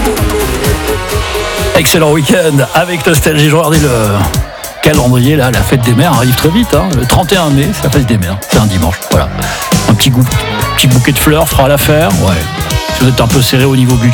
Excellent week-end avec Nostalgie. Je regardais le calendrier, là, la fête des mères arrive très vite. Hein. Le 31 mai, c'est la fête des mères. C'est un dimanche. Voilà. Un petit bouquet de fleurs fera l'affaire. Ouais. Si vous êtes un peu serré au niveau budget.